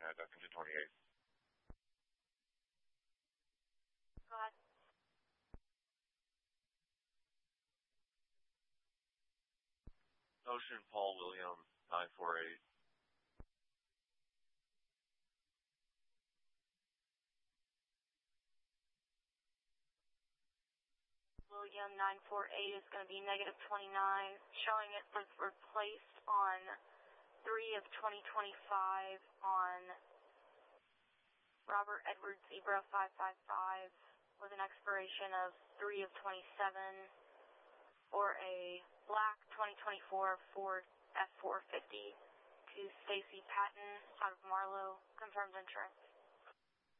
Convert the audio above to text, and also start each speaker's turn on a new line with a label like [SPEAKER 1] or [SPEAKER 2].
[SPEAKER 1] at Duckington 28.
[SPEAKER 2] Go ahead.
[SPEAKER 1] Ocean Paul William 948.
[SPEAKER 2] William 948 is going to be -29, showing it was replaced on 3 of 2025 on Robert Edward Zebra 555 with an expiration of 3 of 27 for a black 2024 Ford F450 to Stacy Patton out of Marlow. Confirmed insurance.